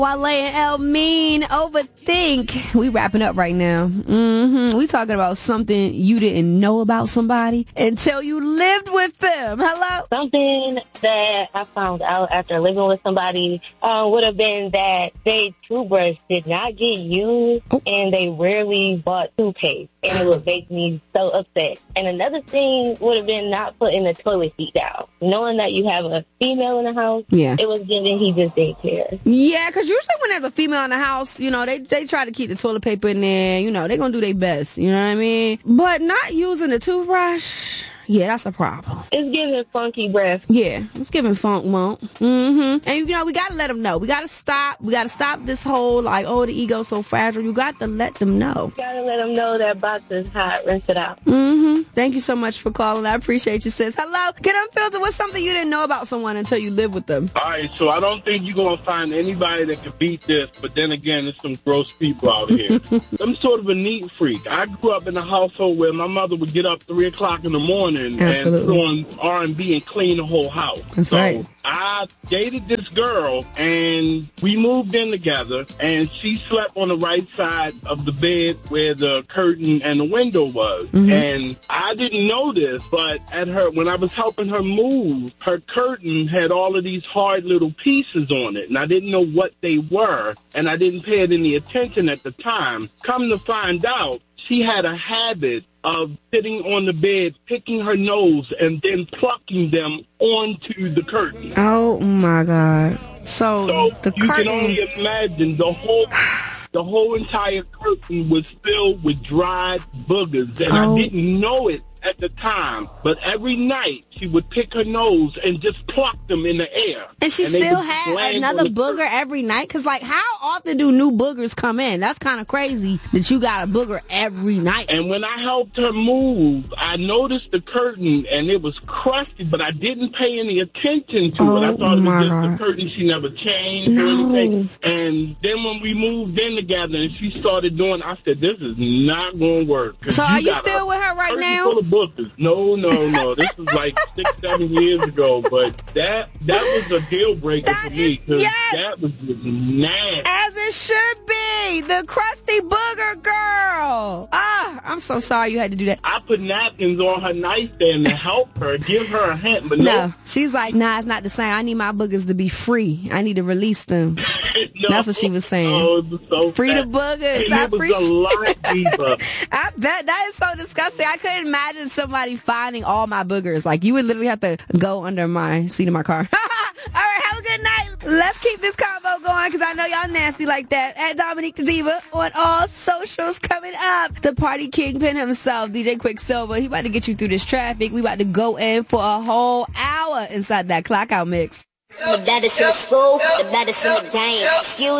Wale and El Mean, Overthink. We wrapping up right now. We talking about something you didn't know about somebody until you lived with them. Hello? Something that I found out after living with somebody would have been that their toothbrush did not get used and they rarely bought toothpaste. And it would make me so upset. And another thing would have been not putting the toilet seat down. Knowing that you have a female in the house, it was given he just didn't care. Yeah, because usually when there's a female in the house, you know, they try to keep the toilet paper in there. You know, they're going to do their best. You know what I mean? But not using the toothbrush... yeah, that's a problem. It's giving funky breath. Yeah, it's giving funk won't. And, you know, we got to let them know. We got to stop. We got to stop this whole, like, oh, the ego's so fragile. You got to let them know. Got to let them know that box is hot. Rinse it out. Thank you so much for calling. I appreciate you, sis. Hello? Get Unfiltered. What's something you didn't know about someone until you live with them? All right, so I don't think you're going to find anybody that can beat this, but then again, there's some gross people out here. I'm sort of a neat freak. I grew up in a household where my mother would get up 3 o'clock in the morning and put on R&B and clean the whole house. That's right. I dated this girl, and we moved in together, and she slept on the right side of the bed where the curtain and the window was. And I didn't know this, but when I was helping her move, her curtain had all of these hard little pieces on it, and I didn't know what they were, and I didn't pay it any attention at the time. Come to find out, she had a habit of sitting on the bed, picking her nose, and then plucking them onto the curtain. Oh, my God. So the you curtain... can only imagine the whole entire curtain was filled with dried boogers, and I didn't know it at the time, but every night she would pick her nose and just pluck them in the air. And she still had another booger every night? Because, like, how often do new boogers come in? That's kind of crazy that you got a booger every night. And when I helped her move, I noticed the curtain, and it was crusty, but I didn't pay any attention to it. I thought it was just the curtain. She never changed or anything. And then when we moved in together and she started doing, I said, this is not going to work. So are you still with her right now? Bookers. No. This was like 6-7 years ago, but that was a deal breaker for me, because that was just nasty. As it should be. The crusty booger girl. I'm so sorry you had to do that. I put napkins on her nightstand to help her, give her a hint, but no. She's like, nah, it's not the same. I need my boogers to be free. I need to release them. That's what she was saying. Oh, it was so free the boogers. And it was a lot deeper. I bet that is so disgusting. I couldn't imagine somebody finding all my boogers. Like, you would literally have to go under my seat in my car. All right, have a good night. Let's keep this combo going, because I know y'all nasty like that. At Dominique the Diva on all socials. Coming up, the party kingpin himself, DJ Quicksilver. He about to get you through this traffic. We about to go in for a whole hour inside that clock out mix. The baddest in the school, the baddest in the game. Excuse